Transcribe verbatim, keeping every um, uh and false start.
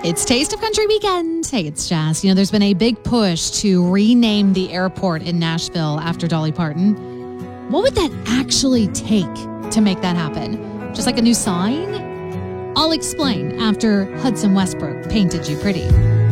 It's Taste of Country Weekend. Hey, it's Jazz. You know, there's been a big push to rename the airport in Nashville after Dolly Parton. What would that actually take to make that happen? Just like a new sign? I'll explain after Hudson Westbrook painted you pretty.